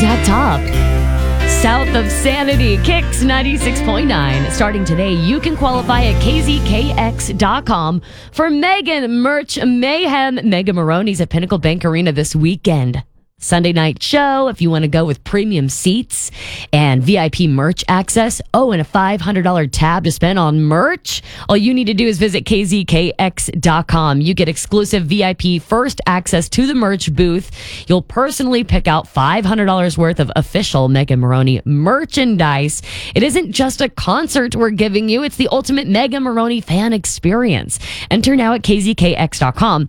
Tap Top. South of Sanity, Kicks 96.9. Starting today, you can qualify at kzkx.com for Megan Merch Mayhem. Megan Maroney's at Pinnacle Bank Arena this weekend. Sunday night show, if you want to go with premium seats and VIP merch access. Oh, and a $500 tab to spend on merch. All you need to do is visit kzkx.com. You get exclusive VIP first access to the merch booth. You'll personally pick out $500 worth of official Megan Maroney merchandise. It isn't just a concert we're giving you. It's the ultimate Megan Maroney fan experience. Enter now at kzkx.com.